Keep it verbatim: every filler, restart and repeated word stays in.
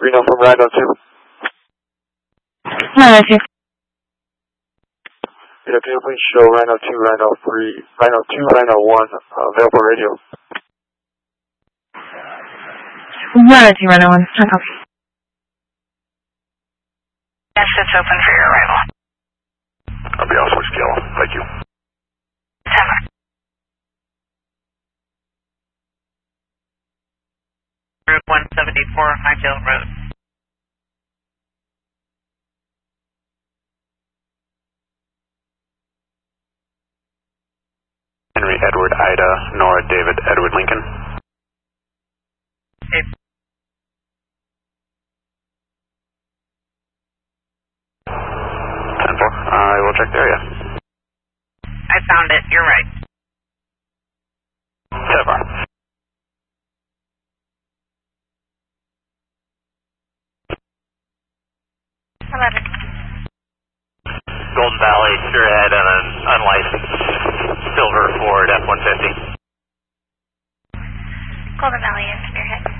Reno from Rhino two. Rhino two. Reno, can you please show Rhino two, Rhino three, Rhino two, Rhino one, uh, available radio? Rhino two, Rhino one. I copy. Yes, it's open for your arrival. I'll be on switch to yellow. Thank you. Seven. Route one seventy-four, Hightail Road. Henry Edward Ida, Nora David Edward Lincoln. Eight. ten four. I will check the area. I found it. You're right. ten four. eleven. Golden Valley, Spearhead, and an unlicensed silver Ford F one fifty. Golden Valley and Spearhead.